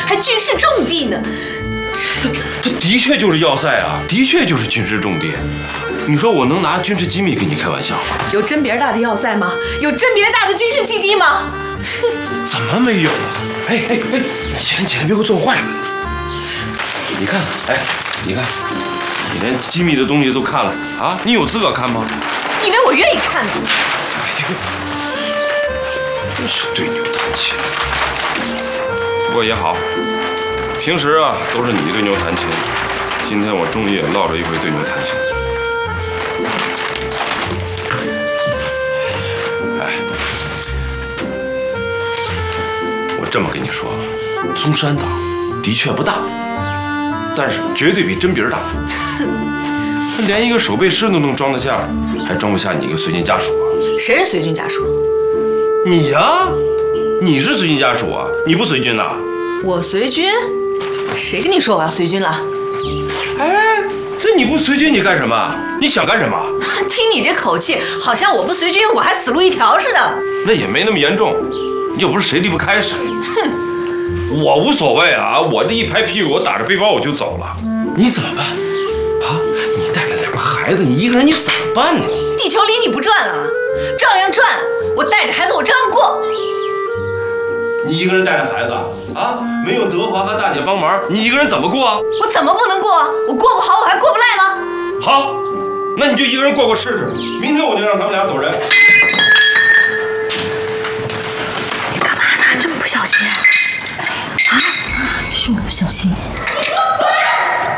还军事重地呢。 这的确就是要塞啊，的确就是军事重地。你说我能拿军事机密跟你开玩笑吗？ 有真别大的要塞吗？有真别大的军事基地吗？ 怎么没有啊？哎，起来，别给我做坏了。你看，哎，你看，你连机密的东西都看了啊？你有资格看吗？ 以为我愿意看呢？ 哎呦，真是对牛弹琴。不过也好，平时啊都是你对牛弹琴，今天我终于也落着一回对牛弹琴。哎，我这么跟你说，松山党的确不大，但是绝对比真别大。他连一个守备师都能装得下，还装不下你一个随军家属啊？ 谁是随军家属？ 你呀，你是随军家属啊？你不随军呐？ 我随军？谁跟你说我要随军了？ 哎，这你不随军你干什么？你想干什么？ 听你这口气，好像我不随军我还死路一条似的。 那也没那么严重，又不是谁离不开谁。 哼， 我无所谓啊，我这一拍屁股，我打着背包我就走了。你怎么办？啊，你带了2个孩子，你一个人你怎么办呢？ 地球离你不转了，照样转。我带着孩子，我照样过。 你一个人带着孩子啊，没有德华和大姐帮忙，你一个人怎么过啊？ 我怎么不能过啊？我过不好，我还过不赖吗？ 好，那你就一个人过试试。明天我就让他们俩走人。 你干嘛呢？这么不小心？哎呀，啊，是我不小心。